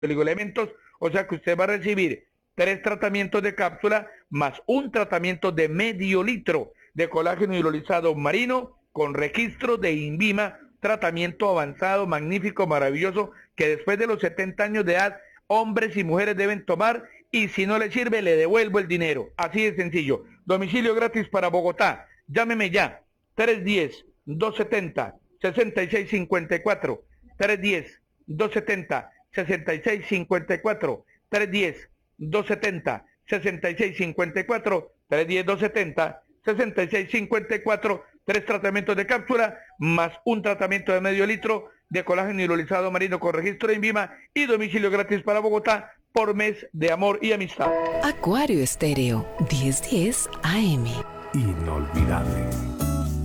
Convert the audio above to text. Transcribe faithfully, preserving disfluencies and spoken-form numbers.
oligoelementos, o sea que usted va a recibir tres tratamientos de cápsula más un tratamiento de medio litro de colágeno hidrolizado marino con registro de INVIMA, tratamiento avanzado, magnífico, maravilloso, que después de los setenta años de edad, hombres y mujeres deben tomar, y si no le sirve, le devuelvo el dinero. Así de sencillo. Domicilio gratis para Bogotá. Llámeme ya. tres uno cero, dos siete cero, seis seis cinco cuatro. tres uno cero, dos siete cero, seis seis cinco cuatro. tres uno cero, dos siete cero, seis seis cinco cuatro. tres uno cero, dos siete cero, seis seis cinco cuatro. Tres tratamientos de cápsula más un tratamiento de medio litro de colágeno hidrolizado marino con registro de INVIMA y domicilio gratis para Bogotá por mes de amor y amistad. Acuario Estéreo, diez diez A M. Inolvidable.